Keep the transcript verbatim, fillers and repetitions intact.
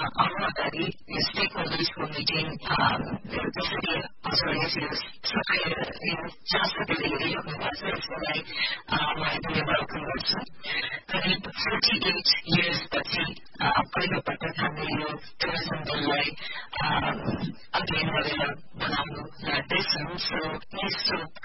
Ahmedabadi, the stakeholders were meeting, um, the, the city authorities sebagai jelas seperti ini membahasnya sebagai mengenai conversion. Dari forty-eight years tadi, perlu pertahanan itu tourism delay, again adalah dalam desa, so isu